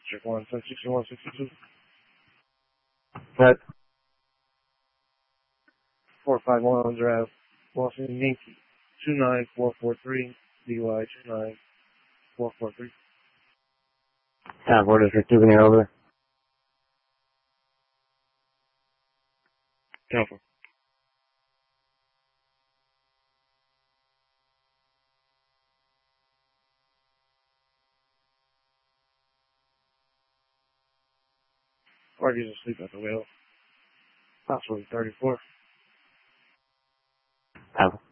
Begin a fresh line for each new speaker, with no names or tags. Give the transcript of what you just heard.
Check 1, 1061, 62.
Set.
451 Drive, Boston, Yankee, 29443, DUI 29443.
Time for District 2, over there.
Cancel. Party's asleep at the wheel. Possibly 34.
Time.